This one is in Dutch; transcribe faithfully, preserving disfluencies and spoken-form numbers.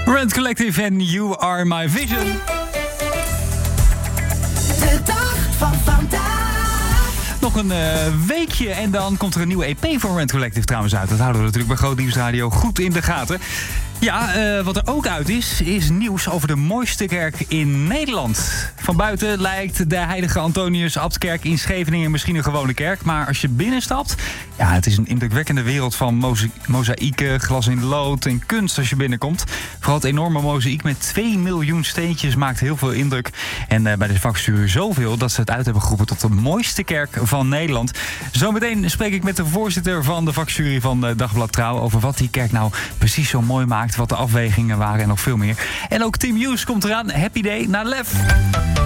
Rent Collective en You Are My Vision. De dag van vandaag. Nog een uh, weekje en dan komt er een nieuwe E P van Rent Collective trouwens uit. Dat houden we natuurlijk bij Groot Nieuws Radio goed in de gaten. Ja, uh, wat er ook uit is, is nieuws over de mooiste kerk in Nederland. Van buiten lijkt de heilige Antonius Abtkerk in Scheveningen misschien een gewone kerk. Maar als je binnenstapt, ja, het is een indrukwekkende wereld van moza- mozaïeken, glas in lood en kunst als je binnenkomt. Vooral het enorme mozaïek met twee miljoen steentjes maakt heel veel indruk. En uh, bij de vakjury zoveel dat ze het uit hebben geroepen tot de mooiste kerk van Nederland. Zometeen spreek ik met de voorzitter van de vakjury van uh, Dagblad Trouw over wat die kerk nou precies zo mooi maakt, wat de afwegingen waren en nog veel meer. En ook Team Hughes komt eraan. Happy Day naar Lef.